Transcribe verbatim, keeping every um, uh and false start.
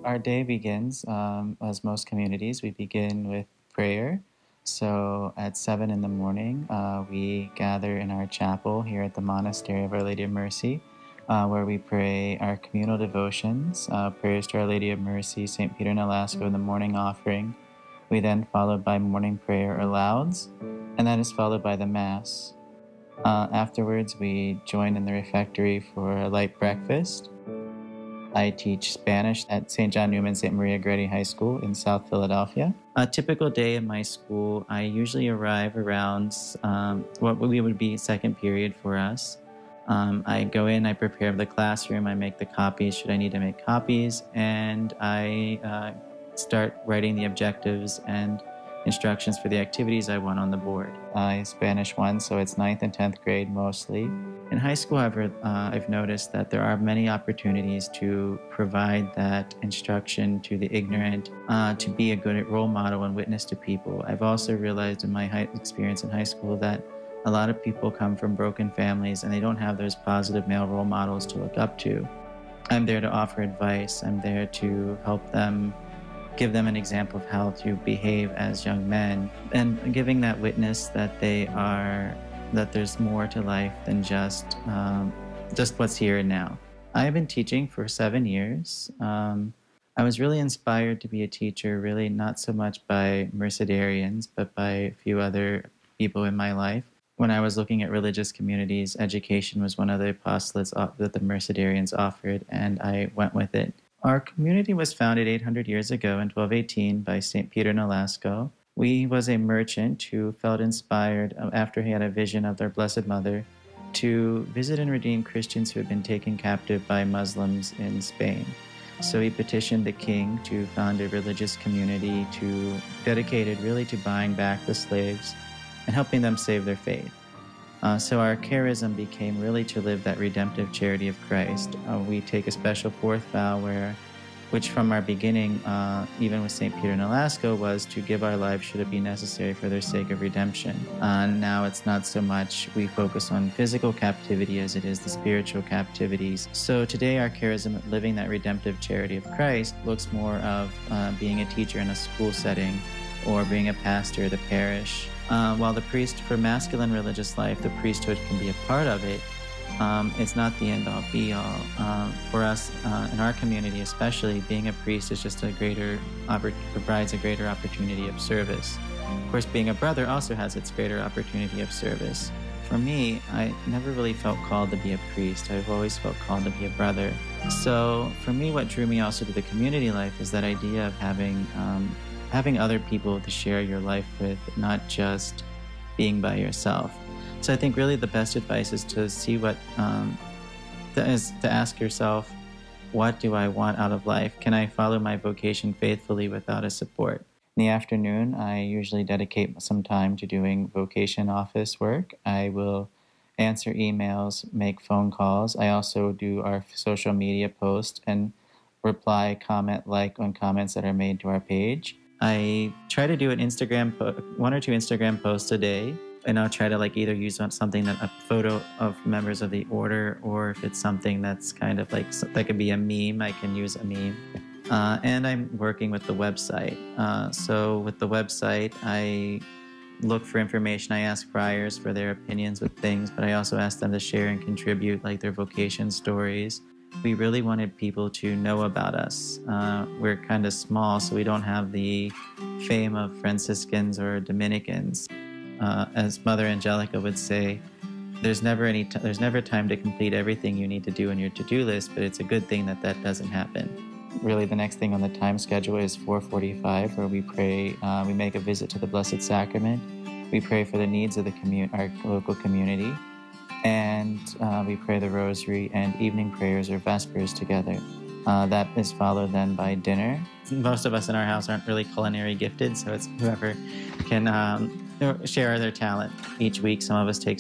our day begins, um, as most communities, we begin with prayer. So at seven in the morning, uh, we gather in our chapel here at the Monastery of Our Lady of Mercy, uh, where we pray our communal devotions, uh, prayers to Our Lady of Mercy, Saint Peter Nolasco, the morning offering. We then followed by morning prayer or lauds, and that is followed by the Mass. Uh, afterwards, we join in the refectory for a light breakfast. I teach Spanish at Saint John Newman Saint Maria Goretti High School in South Philadelphia. A typical day in my school, I usually arrive around um, what we would be second period for us. Um, I go in, I prepare the classroom, I make the copies should I need to make copies, and I uh, start writing the objectives and instructions for the activities I want on the board. I Spanish one, so it's ninth and tenth grade mostly. In high school, however, uh, I've noticed that there are many opportunities to provide that instruction to the ignorant, uh, to be a good role model and witness to people. I've also realized in my high experience in high school that a lot of people come from broken families and they don't have those positive male role models to look up to. I'm there to offer advice. I'm there to help them, give them an example of how to behave as young men, and giving that witness that they are, that there's more to life than just um, just what's here and now. I've been teaching for seven years. Um, I was really inspired to be a teacher, really not so much by Mercedarians, but by a few other people in my life. When I was looking at religious communities, education was one of the apostolates that the Mercedarians offered, and I went with it. Our community was founded eight hundred years ago in twelve eighteen by Saint Peter Nolasco. He was a merchant who felt inspired after he had a vision of their Blessed Mother to visit and redeem Christians who had been taken captive by Muslims in Spain. So he petitioned the king to found a religious community to dedicated really to buying back the slaves and helping them save their faith. Uh, so our charism became really to live that redemptive charity of Christ. Uh, we take a special fourth vow where, which from our beginning, uh, even with Saint Peter Nolasco, was to give our lives should it be necessary for their sake of redemption. Uh, now it's not so much we focus on physical captivity as it is the spiritual captivities. So today our charism, living that redemptive charity of Christ, looks more of uh, being a teacher in a school setting or being a pastor of the parish. Uh, while the priest, for masculine religious life, the priesthood can be a part of it, um, it's not the end-all, be-all. Uh, for us, uh, in our community especially, being a priest is just a greater, provides a greater opportunity of service. Of course, being a brother also has its greater opportunity of service. For me, I never really felt called to be a priest. I've always felt called to be a brother. So for me, what drew me also to the community life is that idea of having um, having other people to share your life with, not just being by yourself. So I think really the best advice is to see what, um, is to ask yourself, what do I want out of life? Can I follow my vocation faithfully without a support? In the afternoon, I usually dedicate some time to doing vocation office work. I will answer emails, make phone calls. I also do our social media posts and reply, comment, like on comments that are made to our page. I try to do an Instagram, one or two Instagram posts a day, and I'll try to like either use something that a photo of members of the order, or if it's something that's kind of like, that could be a meme, I can use a meme. Uh, and I'm working with the website. Uh, so with the website, I look for information. I ask friars for their opinions with things, but I also ask them to share and contribute like their vocation stories. We really wanted people to know about us. Uh, we're kind of small, so we don't have the fame of Franciscans or Dominicans. Uh, as Mother Angelica would say, there's never any t there's never time to complete everything you need to do on your to-do list, but it's a good thing that that doesn't happen. Really, the next thing on the time schedule is four forty-five, where we pray. Uh, we make a visit to the Blessed Sacrament. We pray for the needs of the commu our local community. And uh, we pray the rosary and evening prayers or vespers together. Uh, that is followed then by dinner. Most of us in our house aren't really culinary gifted, so it's whoever can um, share their talent. Each week, some of us take